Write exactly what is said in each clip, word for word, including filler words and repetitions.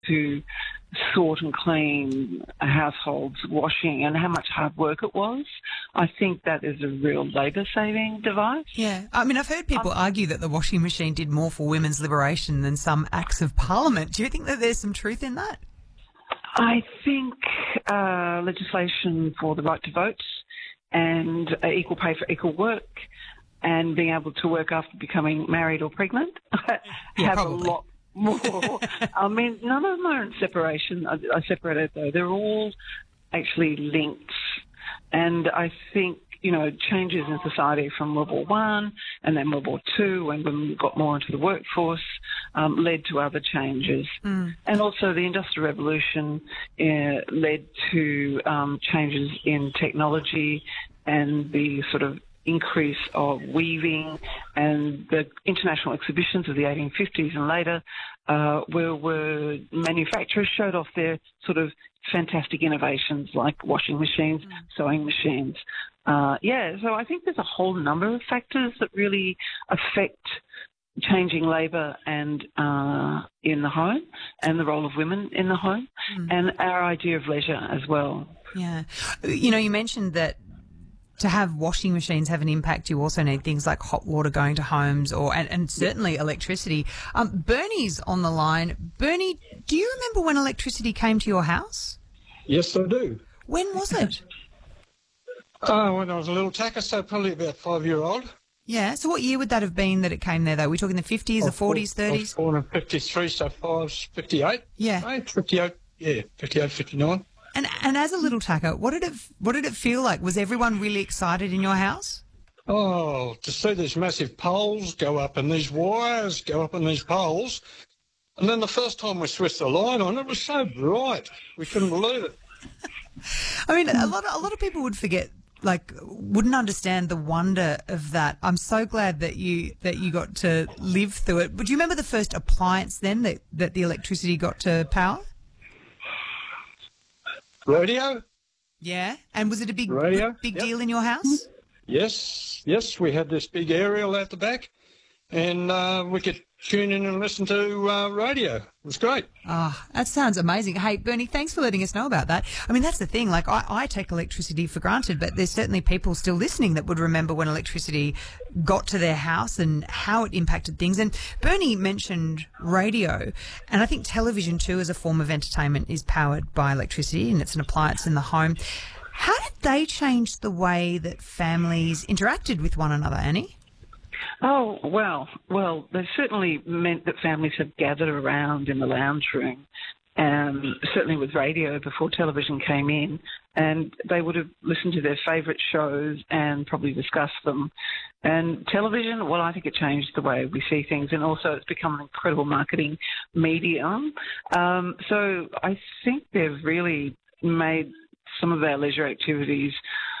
to sort and clean households, washing, and how much hard work it was. I think that is a real labour-saving device. Yeah. I mean, I've heard people um, argue that the washing machine did more for women's liberation than some acts of parliament. Do you think that there's some truth in that? I think uh, legislation for the right to vote and uh, equal pay for equal work and being able to work after becoming married or pregnant yeah, have probably. a lot more. I mean, none of them are in separation. I, I separated though. They're all actually linked. And I think, you know, changes in society from World War One and then World War Two, when women got more into the workforce, um, led to other changes. Mm. And also the Industrial Revolution uh, led to um, changes in technology and the sort of increase of weaving, and the international exhibitions of the eighteen fifties and later, uh, where, where manufacturers showed off their sort of fantastic innovations like washing machines, mm. sewing machines. Uh, yeah, so I think there's a whole number of factors that really affect changing labour and uh, in the home and the role of women in the home mm. and our idea of leisure as well. Yeah. You know, you mentioned that to have washing machines have an impact, you also need things like hot water going to homes or and, and certainly electricity. Um, Bernie's on the line. Bernie, do you remember when electricity came to your house? Yes, I do. When was it? Uh, when I was a little tacker, so probably about five-year-old. Yeah, so what year would that have been that it came there, though? Are we talking the fifties, the forties, thirties? I was born in fifty-three, so five, fifty-eight. Yeah. Right? fifty-eight, yeah, fifty-eight, fifty-nine. And and as a little tacker, what did it what did it feel like? Was everyone really excited in your house? Oh, to see these massive poles go up and these wires go up on these poles. And then the first time we switched the line on, it was so bright. We couldn't believe it. I mean, a lot of, a lot of people would forget, like, wouldn't understand the wonder of that. I'm so glad that you that you got to live through it. But do you remember the first appliance then that, that the electricity got to power? Radio. Yeah, and was it a big Radio? big Yep. deal in your house? Yes, yes. We had this big aerial out the back, and uh, we could tune in and listen to uh, radio. It was great. Oh, that sounds amazing. Hey, Bernie, thanks for letting us know about that. I mean, that's the thing. Like, I, I take electricity for granted, but there's certainly people still listening that would remember when electricity got to their house and how it impacted things. And Bernie mentioned radio, and I think television too as a form of entertainment is powered by electricity, and it's an appliance in the home. How did they change the way that families interacted with one another, Annie? Oh, well, well, they've certainly meant that families have gathered around in the lounge room, um, certainly with radio before television came in, and they would have listened to their favourite shows and probably discussed them. And television, well, I think it changed the way we see things, and also it's become an incredible marketing medium. Um, so I think they've really made some of our leisure activities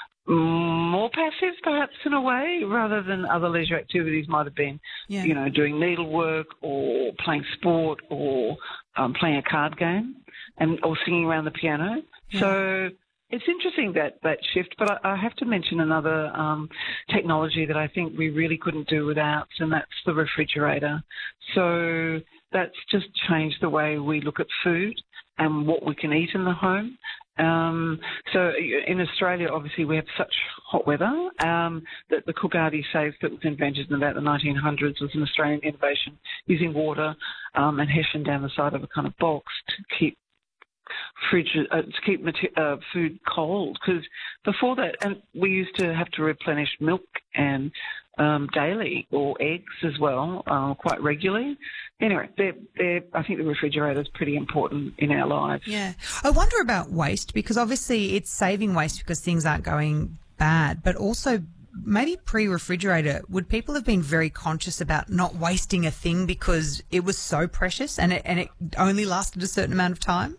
more passive, perhaps, in a way, rather than other leisure activities might have been, yeah. you know, doing needlework or playing sport or um, playing a card game and or singing around the piano. Yeah. So it's interesting, that, that shift. But I, I have to mention another um, technology that I think we really couldn't do without, and that's the refrigerator. So that's just changed the way we look at food and what we can eat in the home. Um, so in Australia, obviously, we have such hot weather um, that the Cookardie safe that was invented in about the nineteen hundreds was an Australian innovation, using water um, and hessian down the side of a kind of box to keep fridge uh, to keep mater- uh, food cold. Because before that, and we used to have to replenish milk and um, daily, or eggs as well, uh, quite regularly. Anyway, they're, they're, I think the refrigerator is pretty important in our lives. Yeah. I wonder about waste, because obviously it's saving waste because things aren't going bad, but also maybe pre-refrigerator, would people have been very conscious about not wasting a thing because it was so precious and it, and it only lasted a certain amount of time?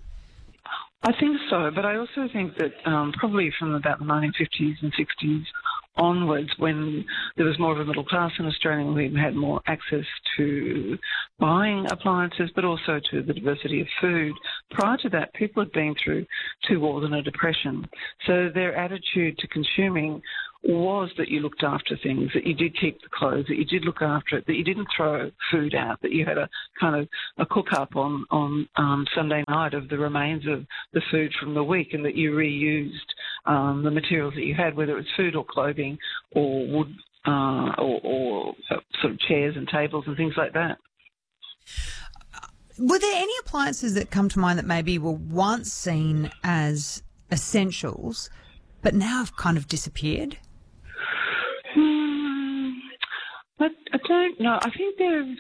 I think so, but I also think that um, probably from about the nineteen fifties and sixties onwards, when there was more of a middle class in Australia, we had more access to buying appliances, but also to the diversity of food. Prior to that, people had been through two wars and a depression, so their attitude to consuming was that you looked after things, that you did keep the clothes, that you did look after it, that you didn't throw food out, that you had a kind of a cook-up on, on um, Sunday night of the remains of the food from the week, and that you reused um, the materials that you had, whether it was food or clothing or wood uh, or, or uh, sort of chairs and tables and things like that. Were there any appliances that come to mind that maybe were once seen as essentials but now have kind of disappeared? Hmm, I, I don't know. I think there's...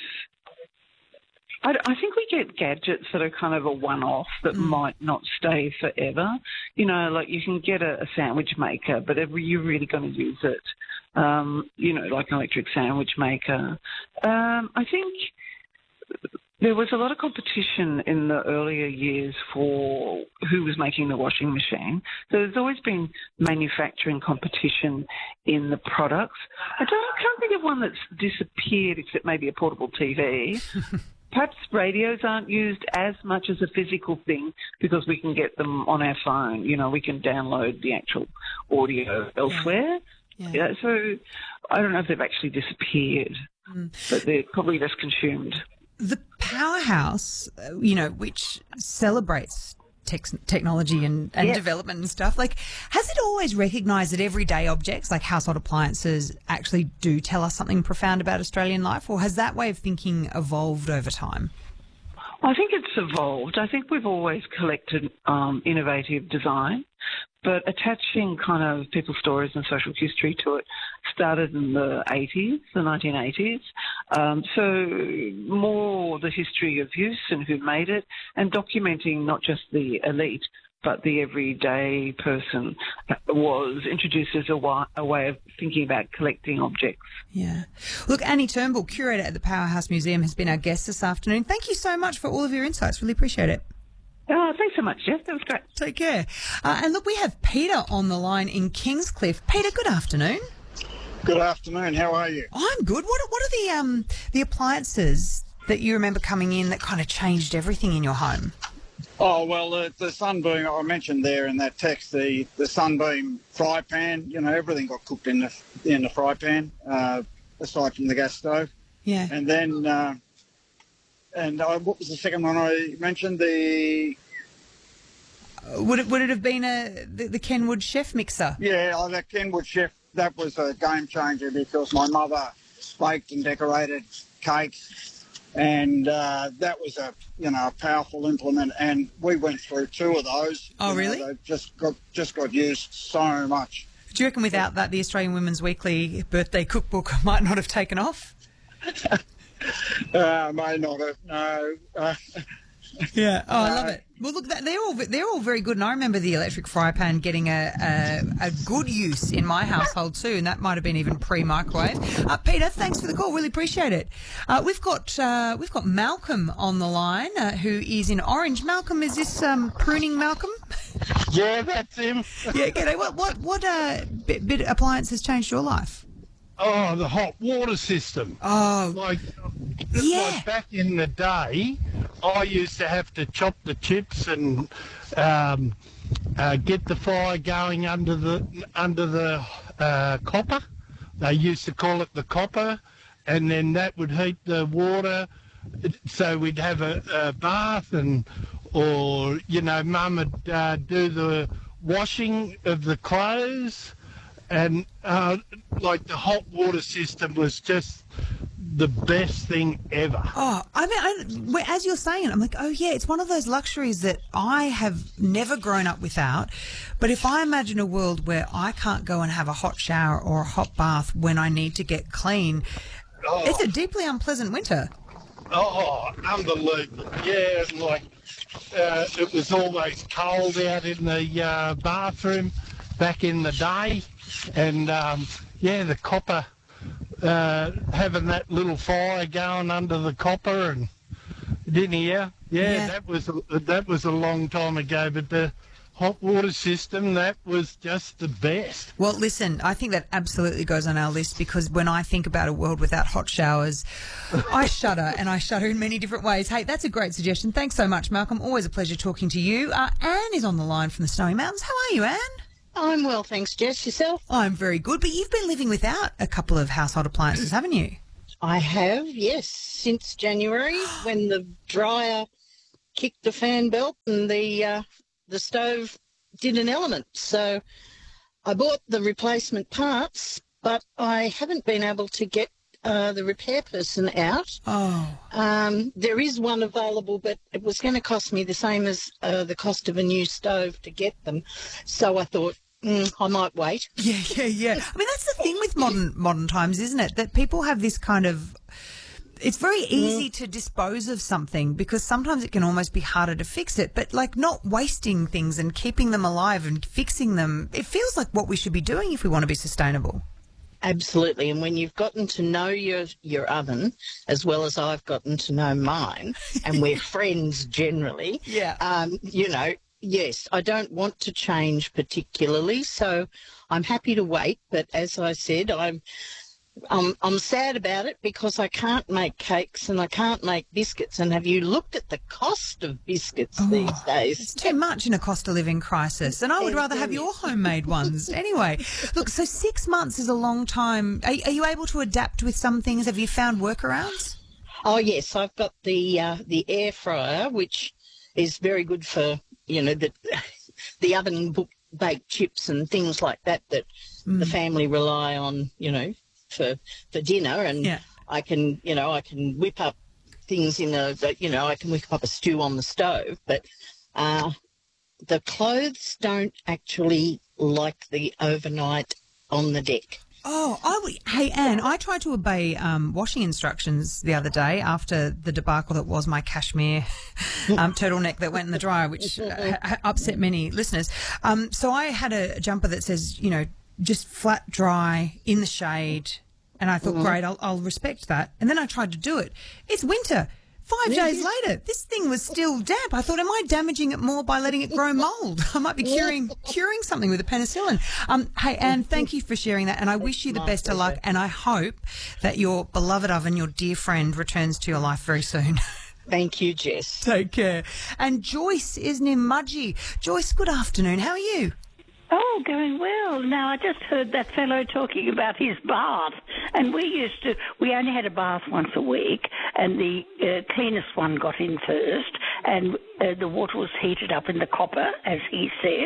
I, I think we get gadgets that are kind of a one-off that mm. might not stay forever. You know, like you can get a, a sandwich maker, but are you really going to use it? Um, you know, like an electric sandwich maker. Um, I think... There was a lot of competition in the earlier years for who was making the washing machine. So there's always been manufacturing competition in the products. I don't I can't think of one that's disappeared except maybe a portable T V. Perhaps radios aren't used as much as a physical thing because we can get them on our phone. You know, we can download the actual audio elsewhere. Yeah. Yeah. Yeah, so I don't know if they've actually disappeared, mm. but they're probably less consumed. The Powerhouse, you know, which celebrates tech, technology and, and yes. development and stuff, like, has it always recognised that everyday objects like household appliances actually do tell us something profound about Australian life, or has that way of thinking evolved over time? I think it's evolved. I think we've always collected um, innovative design, but attaching kind of people's stories and social history to it started in the eighties, the nineteen eighties. Um, so more the history of use and who made it, and documenting not just the elite, but the everyday person was introduced as a, wa- a way of thinking about collecting objects. Yeah. Look, Annie Turnbull, curator at the Powerhouse Museum, has been our guest this afternoon. Thank you so much for all of your insights. Really appreciate it. Oh, thanks so much, Jeff. That was great. Take care. Uh, and look, we have Peter on the line in Kingscliff. Peter, good afternoon. Good afternoon. How are you? I'm good. What, what are the um the appliances that you remember coming in that kind of changed everything in your home? Oh, well, uh, the Sunbeam, I mentioned there in that text, the, the Sunbeam fry pan, you know, everything got cooked in the in the fry pan, uh, aside from the gas stove. Yeah. And then, uh, and uh, what was the second one I mentioned? The... Uh, would it would it have been a the, the Kenwood Chef mixer? Yeah, oh, that Kenwood Chef, that was a game changer because my mother baked and decorated cakes. And uh, that was a, you know, a powerful implement, and we went through two of those. Oh, you really? Know, they just got just got used so much. Do you reckon without that, the Australian Women's Weekly birthday cookbook might not have taken off? uh, may not have. No. Uh, yeah. Oh, I love it. Well, look, they're all they're all very good, and I remember the electric fry pan getting a, a, a good use in my household too, and that might have been even pre-microwave. Uh, Peter, thanks for the call. Really appreciate it. Uh, we've got uh, we've got Malcolm on the line, uh, who is in Orange. Malcolm, is this um, pruning Malcolm? Yeah, that's him. Yeah. G'day. What what what uh, bit, bit appliance has changed your life? Oh, the hot water system. Oh, like yeah. Like back in the day, I used to have to chop the chips and um, uh, get the fire going under the under the uh, copper. They used to call it the copper, and then that would heat the water. So we'd have a, a bath, and or you know, Mum would uh, do the washing of the clothes. And, uh, like, the hot water system was just the best thing ever. Oh, I mean, I, as you're saying it, I'm like, oh, yeah, it's one of those luxuries that I have never grown up without. But if I imagine a world where I can't go and have a hot shower or a hot bath when I need to get clean, oh. It's a deeply unpleasant winter. Oh, unbelievable. Yeah, like, uh, it was always cold out in the uh, bathroom back in the day. And, um, yeah, the copper, uh, having that little fire going under the copper, and didn't you? Yeah, yeah, that was a, that was a long time ago, but the hot water system, that was just the best. Well, listen, I think that absolutely goes on our list, because when I think about a world without hot showers, I shudder, and I shudder in many different ways. Hey, that's a great suggestion. Thanks so much, Malcolm. Always a pleasure talking to you. Uh, Anne is on the line from the Snowy Mountains. How are you, Anne? I'm well, thanks, Jess. Yourself? I'm very good, but you've been living without a couple of household appliances, haven't you? I have, yes, since January when the dryer kicked the fan belt and the uh, the stove did an element. So I bought the replacement parts, but I haven't been able to get uh, the repair person out. Oh. Um, there is one available, but it was going to cost me the same as uh, the cost of a new stove to get them. So I thought, mm, I might wait. Yeah, yeah, yeah. I mean, that's the thing with modern modern times, isn't it? That people have this kind of... It's very easy mm. to dispose of something because sometimes it can almost be harder to fix it, but like not wasting things and keeping them alive and fixing them, it feels like what we should be doing if we want to be sustainable. Absolutely. And when you've gotten to know your, your oven, as well as I've gotten to know mine, and we're friends generally, yeah. um, you know, yes, I don't want to change particularly, so I'm happy to wait. But as I said, I'm I'm, I'm sad about it because I can't make cakes and I can't make biscuits. And have you looked at the cost of biscuits oh, these days? It's too much in a cost of living crisis. And I would rather have your homemade ones. Anyway, look, so six months is a long time. Are, are you able to adapt with some things? Have you found workarounds? Oh, yes. I've got the uh, the air fryer, which is very good for, you know, the, the oven baked chips and things like that that mm. the family rely on, you know, for for dinner, and yeah. I can, you know, I can whip up things in a, you know, I can whip up a stew on the stove, but uh, the clothes don't actually like the overnight on the deck. Oh, I w- hey, Anne, I tried to obey um, washing instructions the other day after the debacle that was my cashmere um, turtleneck that went in the dryer, which uh, upset many listeners. Um, so I had a jumper that says, you know, just flat dry in the shade, and I thought, mm-hmm. great, I'll, I'll respect that. And then I tried to do it. It's winter. Five yeah, days yeah. later, this thing was still damp. I thought, am I damaging it more by letting it grow mould? I might be curing curing something with a penicillin. Um, hey, Anne, thank you for sharing that, and I wish you the best of luck, and I hope that your beloved oven, your dear friend, returns to your life very soon. Thank you, Jess. Take care. And Joyce is near Mudgee. Joyce, good afternoon. How are you? Oh, going well. Now, I just heard that fellow talking about his bath, and we used to, we only had a bath once a week, and the uh, cleanest one got in first, and uh, the water was heated up in the copper, as he said.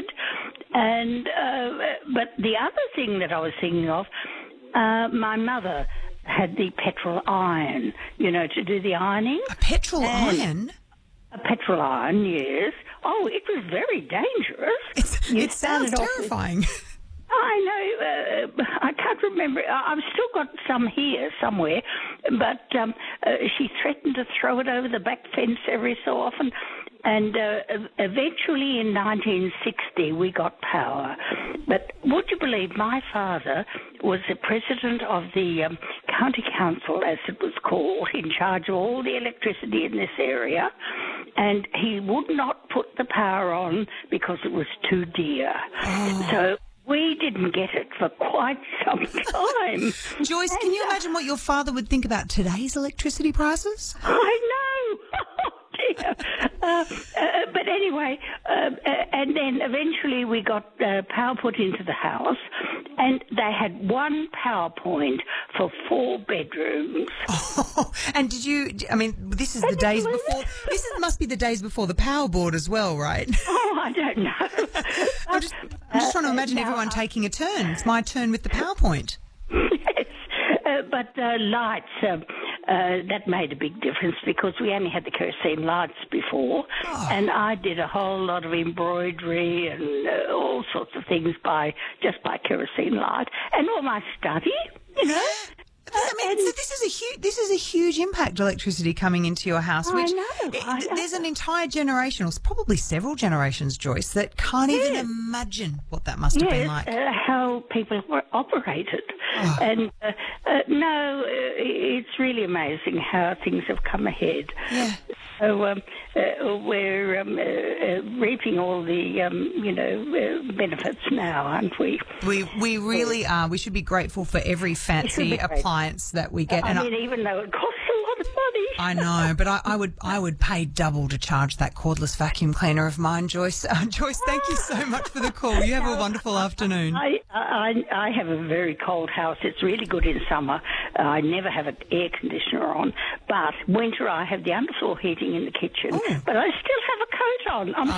And uh, but the other thing that I was thinking of, uh, my mother had the petrol iron, you know, to do the ironing. A petrol and iron? A petrol iron, yes. Oh, it was very dangerous. It's, it sounds terrifying. With, I know. Uh, I can't remember. I've still got some here somewhere, but um, uh, she threatened to throw it over the back fence every so often. And uh, eventually in nineteen sixty we got power. But would you believe my father was the president of the um, county council, as it was called, in charge of all the electricity in this area, and he would not put the power on because it was too dear. Oh. So we didn't get it for quite some time. Joyce, and can you imagine what your father would think about today's electricity prices? I know. Oh, dear. Uh, uh, but anyway, uh, uh, and then eventually we got uh, power put into the house, and they had one power point for four bedrooms. Oh, and did you, I mean, this is the days before, this is, must be the days before the power board as well, right? Oh, I don't know. I'm just, I'm just trying to imagine uh, everyone taking a turn. It's my turn with the PowerPoint. Yes, uh, but uh, lights, uh, uh, that made a big difference because we only had the kerosene lights before, oh. and I did a whole lot of embroidery and uh, all sorts of things by just by kerosene light, and all my study, you know. I mean, so this is a huge. This is a huge impact. Electricity coming into your house, which I know, I know. There's an entire generation, or probably several generations, Joyce, that can't yes. even imagine what that must have yes, been like. Uh, how people were operated, oh. and uh, uh, no, uh, it's really amazing how things have come ahead. Yeah. So um, uh, we're um, uh, uh, reaping all the um, you know uh, benefits now, aren't we? We we really are. We should be grateful for every fancy appliance that we get. I and mean, I, even though it costs a lot money. I know, but I, I would I would pay double to charge that cordless vacuum cleaner of mine, Joyce. Uh, Joyce, thank you so much for the call. You have a wonderful afternoon. I, I I have a very cold house. It's really good in summer. Uh, I never have an air conditioner on, but winter I have the underfloor heating in the kitchen. Oh. But I still have a coat on. I'm